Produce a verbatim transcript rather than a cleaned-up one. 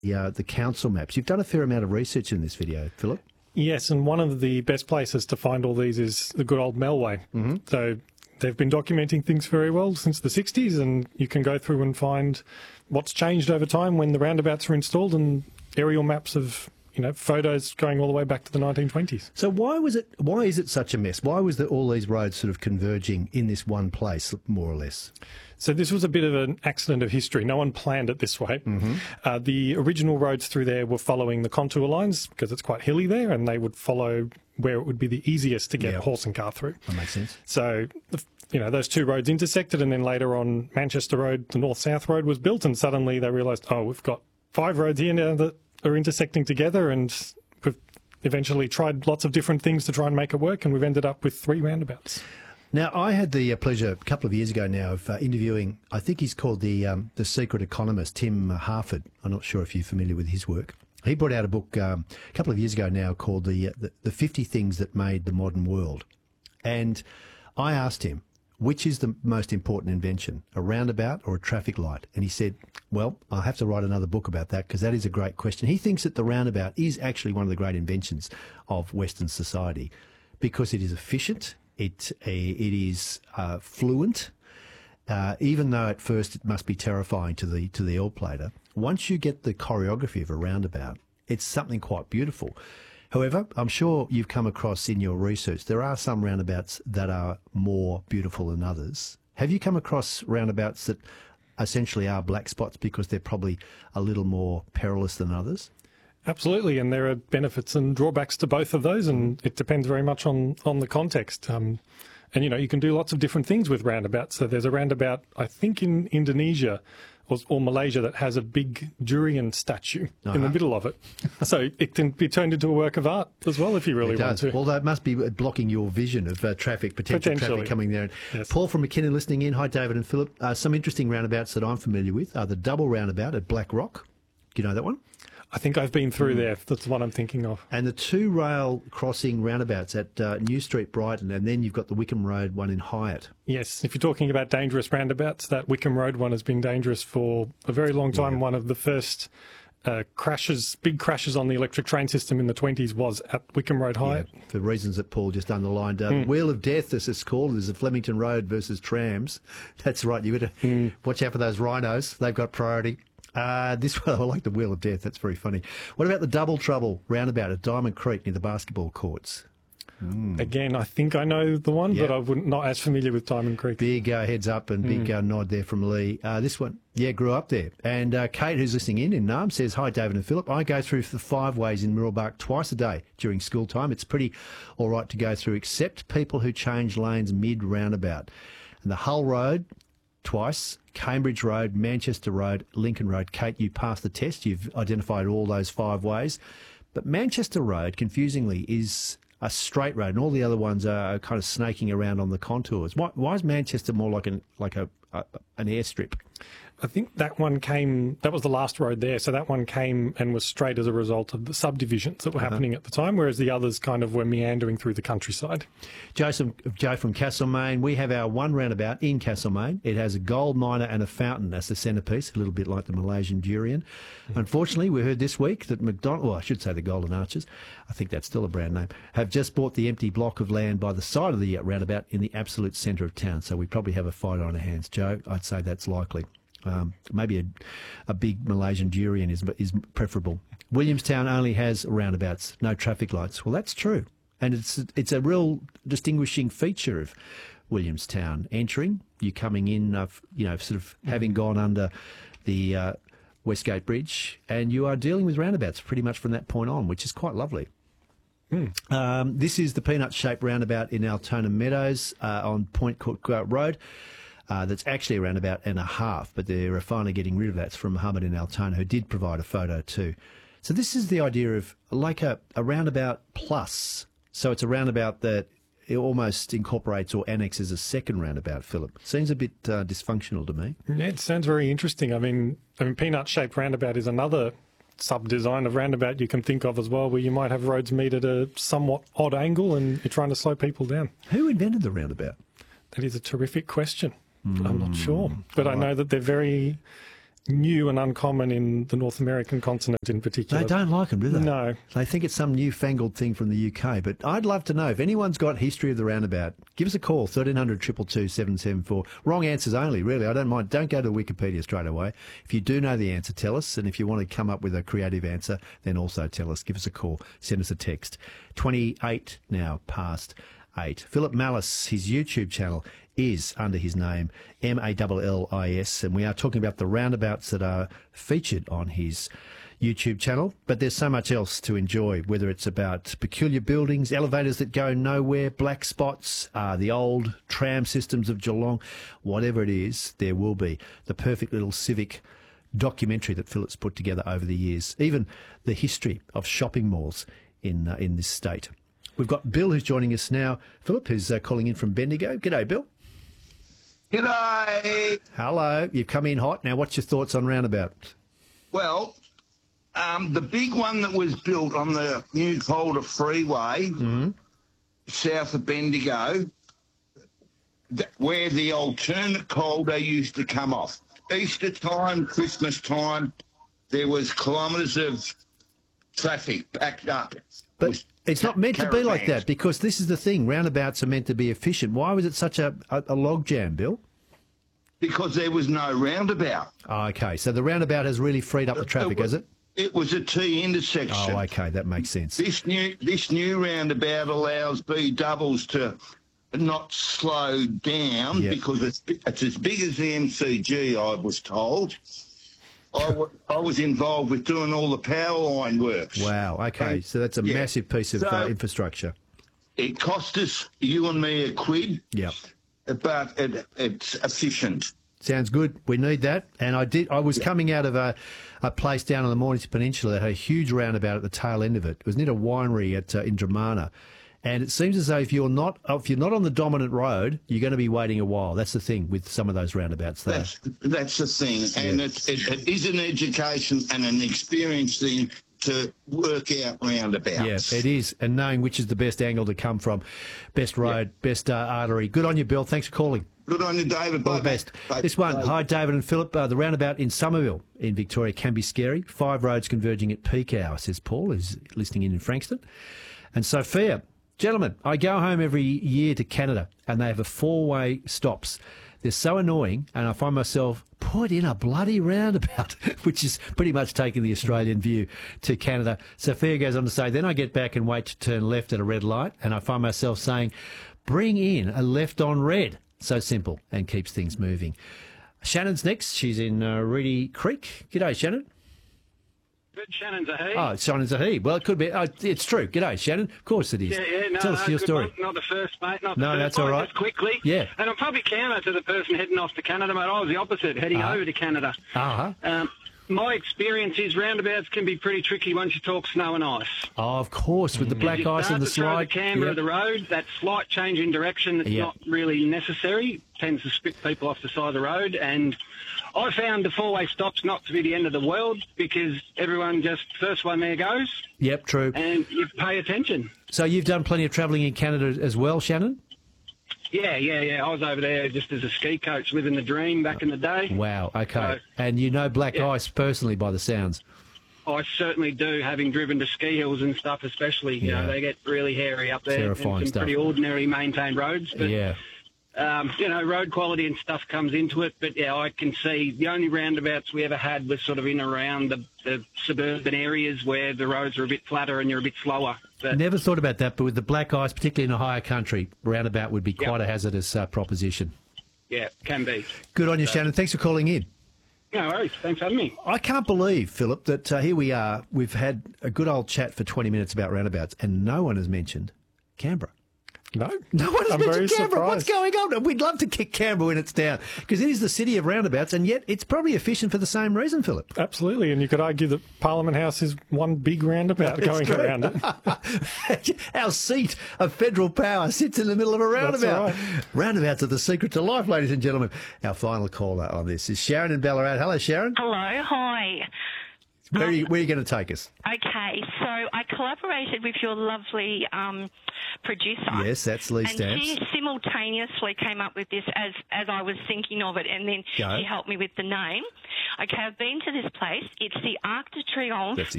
the, uh, the council maps. You've done a fair amount of research in this video, Philip. Yes, and one of the best places to find all these is the good old Melway. Mm-hmm. So they've been documenting things very well since the sixties, and you can go through and find what's changed over time when the roundabouts were installed, and aerial maps of, you know, photos going all the way back to the nineteen twenties. So why was it? Why is it such a mess? Why was there all these roads sort of converging in this one place, more or less? So this was a bit of an accident of history. No one planned it this way. Mm-hmm. Uh, the original roads through there were following the contour lines because it's quite hilly there, and they would follow where it would be the easiest to get yeah. a horse and car through. That makes sense. So, you know, those two roads intersected, and then later on Manchester Road, the north-south road was built, and suddenly they realised, oh, we've got five roads here now that are intersecting together, and we've eventually tried lots of different things to try and make it work, and we've ended up with three roundabouts. Now, I had the uh, pleasure a couple of years ago now of uh, interviewing, I think he's called the um, the secret economist, Tim Harford. I'm not sure if you're familiar with his work. He brought out a book um, a couple of years ago now called the, uh, the the fifty Things That Made the Modern World. And I asked him, which is the most important invention, a roundabout or a traffic light? And he said, well, I'll have to write another book about that because that is a great question. He thinks that the roundabout is actually one of the great inventions of Western society because it is efficient. It, uh, it is uh, fluent, uh, even though at first it must be terrifying to the to the all-plater. Once you get the choreography of a roundabout, it's something quite beautiful. However, I'm sure you've come across in your research, there are some roundabouts that are more beautiful than others. Have you come across roundabouts that essentially are black spots because they're probably a little more perilous than others? Absolutely, and there are benefits and drawbacks to both of those, and it depends very much on, on the context. Um, and, you know, you can do lots of different things with roundabouts. So there's a roundabout, I think, in Indonesia or, or Malaysia that has a big durian statue uh-huh. in the middle of it. So it can be turned into a work of art as well if you really it want does. to. Although it must be blocking your vision of uh, traffic, potential traffic coming there. Yes. Paul from McKinnon listening in. Hi, David and Philip. Uh, some interesting roundabouts that I'm familiar with are the double roundabout at Black Rock. Do you know that one? I think I've been through mm. there. That's what I'm thinking of. And the two rail crossing roundabouts at uh, New Street, Brighton, and then you've got the Wickham Road one in Hyatt. Yes, if you're talking about dangerous roundabouts, that Wickham Road one has been dangerous for a very long time. Yeah. One of the first uh, crashes, big crashes on the electric train system in the twenties was at Wickham Road, Hyatt. Yeah, for reasons that Paul just underlined. Uh, mm. Wheel of Death, as it's called, is the Flemington Road versus trams. That's right. You've got to mm. watch out for those rhinos. They've got priority. Uh, this one, I like the Wheel of Death. That's very funny. What about the Double Trouble roundabout at Diamond Creek near the basketball courts? Mm. Again, I think I know the one, yep. but I wouldn't not as familiar with Diamond Creek. Big uh, heads up and big mm. uh, nod there from Lee. Uh, this one, yeah, grew up there. And uh, Kate, who's listening in in Naarm, says, hi, David and Philip. I go through the five ways in Mirrabah twice a day during school time. It's pretty all right to go through, except people who change lanes mid-roundabout. And the Hull Road, twice, Cambridge Road, Manchester Road, Lincoln Road. Kate, you passed the test. You've identified all those five ways. But Manchester Road, confusingly, is a straight road, and all the other ones are kind of snaking around on the contours. Why, why is Manchester more like an like a, a an airstrip? I think that one came, that was the last road there, so that one came and was straight as a result of the subdivisions that were uh-huh. happening at the time, whereas the others kind of were meandering through the countryside. Joe, Joe from Castlemaine, we have our one roundabout in Castlemaine. It has a gold miner and a fountain as the centrepiece, a little bit like the Malaysian durian. Mm-hmm. Unfortunately, we heard this week that McDonald, well, I should say the Golden Arches, I think that's still a brand name, have just bought the empty block of land by the side of the roundabout in the absolute centre of town. So we probably have a fight on our hands, Joe. I'd say that's likely. Um, maybe a, a big Malaysian durian is is preferable. Williamstown only has roundabouts, no traffic lights. Well, that's true, and it's it's a real distinguishing feature of Williamstown. Entering, you coming in, uh, you know, sort of having gone under the uh, Westgate Bridge, and you are dealing with roundabouts pretty much from that point on, which is quite lovely. Mm. Um, this is the peanut-shaped roundabout in Altona Meadows uh, on Point Cook Road. Uh, that's actually a roundabout and a half, but they're finally getting rid of that. It's from Muhammad in Altona, who did provide a photo too. So this is the idea of like a, a roundabout plus. So it's a roundabout that it almost incorporates or annexes a second roundabout, Philip. Seems a bit uh, dysfunctional to me. Yeah, it sounds very interesting. I mean, I mean, peanut-shaped roundabout is another sub-design of roundabout you can think of as well, where you might have roads meet at a somewhat odd angle and you're trying to slow people down. Who invented the roundabout? That is a terrific question. Mm. I'm not sure, but right. I know that they're very new and uncommon in the North American continent in particular. They don't like them, do they? No. They think it's some newfangled thing from the U K. But I'd love to know, if anyone's got history of the roundabout, give us a call, thirteen hundred, two two two, seven seven four. Wrong answers only, really. I don't mind. Don't go to Wikipedia straight away. If you do know the answer, tell us. And if you want to come up with a creative answer, then also tell us. Give us a call. Send us a text. twenty-eight now past eight. Philip Mallis, his YouTube channel is under his name, M A L L I S, and we are talking about the roundabouts that are featured on his YouTube channel. But there's so much else to enjoy, whether it's about peculiar buildings, elevators that go nowhere, black spots, uh, the old tram systems of Geelong, whatever it is, there will be the perfect little civic documentary that Philip's put together over the years, even the history of shopping malls in uh, in this state. We've got Bill who's joining us now. Philip, who's uh, calling in from Bendigo. G'day, Bill. G'day. Hello. You've come in hot. Now, what's your thoughts on roundabout? Well, um, the big one that was built on the new Calder Freeway, Mm-hmm. south of Bendigo, th- where the alternate Calder used to come off. Easter time, Christmas time, there was kilometres of traffic backed up. But it's not meant to be like caravans. that, because this is the thing. Roundabouts are meant to be efficient. Why was it such a, a, a log jam, Bill? Because there was no roundabout. Oh, okay, so the roundabout has really freed up the traffic, was, has it? It was a T intersection. Oh, okay, that makes sense. This new this new roundabout allows B doubles to not slow down Yep. because it's it's as big as the M C G. I was told. I, w- I was involved with doing all the power line works. Wow, okay, And- so that's a yeah. massive piece of So- uh, infrastructure. It cost us, you and me, a quid, Yep. but it, it's efficient. Sounds good. We need that. And I did. I was coming out of a, a place down on the Mornington Peninsula that had a huge roundabout at the tail end of it. It was near a winery at uh, in Dramana. And it seems as though if you're not if you're not on the dominant road, you're going to be waiting a while. That's the thing with some of those roundabouts there. That's that's the thing, and Yeah. it, it, it is an education and an experience thing to work out roundabouts. Yeah, it is. And knowing which is the best angle to come from, best road, best uh, artery. Good on you, Bill. Thanks for calling. Good on you, David. All Bye, the best. Bye. This one, Bye. hi, David and Philip. Uh, the roundabout in Somerville in Victoria can be scary. Five roads converging at peak hour, says Paul, who's listening in in Frankston. And Sophia, gentlemen, I go home every year to Canada and they have a four-way stops. They're so annoying, and I find myself put in a bloody roundabout, which is pretty much taking the Australian view to Canada. Sophia goes on to say, then I get back and wait to turn left at a red light, and I find myself saying, bring in a left on red. So simple, and keeps things moving. Shannon's next. She's in uh, Reedy Creek. G'day, Shannon. Good, Shannon's a he. Oh, Shannon's a he. Well, it could be. Oh, it's true. G'day, Shannon. Of course it is. Yeah, yeah, no, Tell no, us your good story. one. Not the first, mate. Not the No, first that's one, all right. Just quickly. Yeah. And I'm probably counter to the person heading off to Canada, mate. I was the opposite, heading Uh-huh. over to Canada. Uh-huh. Um, my experience is roundabouts can be pretty tricky once you talk snow and ice. Oh, of course, with the black You ice start and the to throw slide. the camber Yep. of the road, that slight change in direction that's Yep. not really necessary tends to spit people off the side of the road. And I found the four-way stops not to be the end of the world because everyone just, first one there goes, Yep, true. and you pay attention. So you've done plenty of travelling in Canada as well, Shannon? Yeah, yeah, yeah. I was over there just as a ski coach, living the dream back in the day. Wow, okay. So- And you know black Yeah. ice personally by the sounds. I certainly do, having driven to ski hills and stuff especially. You Yeah. know, they get really hairy up there. Terrifying and some stuff. pretty ordinary maintained roads. But, Yeah. um, you know, road quality and stuff comes into it. But, yeah, I can see the only roundabouts we ever had was sort of in around the, the suburban areas where the roads are a bit flatter and you're a bit slower. But, Never thought about that, but with the black ice, particularly in a higher country, roundabout would be quite a hazardous uh, proposition. yeah, can be. Good on you, Shannon. Thanks for calling in. No worries. Thanks for having me. I can't believe, Philip, that uh, here we are. We've had a good old chat for twenty minutes about roundabouts, and no one has mentioned Canberra. No, No one has I'm mentioned very Canberra. What's surprised. going on? We'd love to kick Canberra when it's down, because it is the city of roundabouts, and yet it's probably efficient for the same reason, Philip. Absolutely, and you could argue that Parliament House is one big roundabout going true. around it. Our seat of federal power sits in the middle of a roundabout. right. Roundabouts are the secret to life, ladies and gentlemen. Our final caller on this is Sharon in Ballarat. Hello, Sharon. Hello, hi. Where are you, Um, where are you going to take us? Okay, so I collaborated with your lovely um, producer. Yes, that's Lee And Stamps. she simultaneously came up with this as, as I was thinking of it, and then Go. she helped me with the name. Okay, I've been to this place. It's the Arc de Triomphe That's the